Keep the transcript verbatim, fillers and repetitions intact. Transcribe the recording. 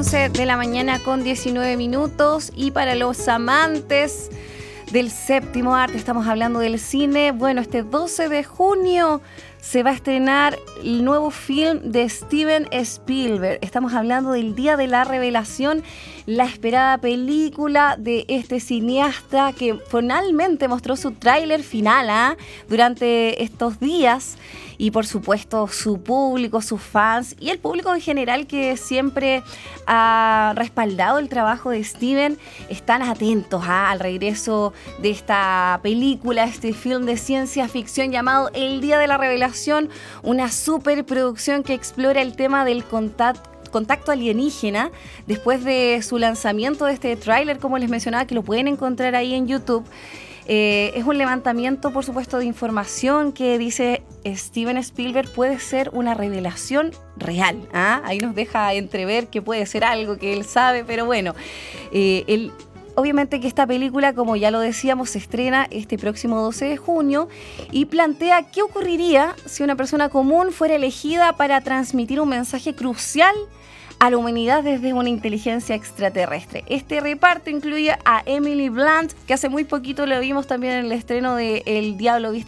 once de la mañana con diecinueve minutos. Y para los amantes del séptimo arte, estamos hablando del cine. Bueno, este doce de junio se va a estrenar el nuevo film de Steven Spielberg. Estamos hablando del Día de la Revelación, la esperada película de este cineasta que finalmente mostró su tráiler final ¿eh? durante estos días. Y por supuesto su público, sus fans y el público en general que siempre ha respaldado el trabajo de Steven están atentos ¿eh? al regreso de esta película, este film de ciencia ficción llamado El Día de la Revelación, una superproducción que explora el tema del contacto contacto alienígena después de su lanzamiento de este tráiler, como les mencionaba, que lo pueden encontrar ahí en YouTube. Eh, es un levantamiento, por supuesto, de información que dice Steven Spielberg puede ser una revelación real. ¿ah? Ahí nos deja entrever que puede ser algo que él sabe, pero bueno, eh, él... Obviamente que esta película, como ya lo decíamos, se estrena este próximo doce de junio y plantea qué ocurriría si una persona común fuera elegida para transmitir un mensaje crucial a la humanidad desde una inteligencia extraterrestre. Este reparto incluye a Emily Blunt, que hace muy poquito lo vimos también en el estreno de El Diablo Viste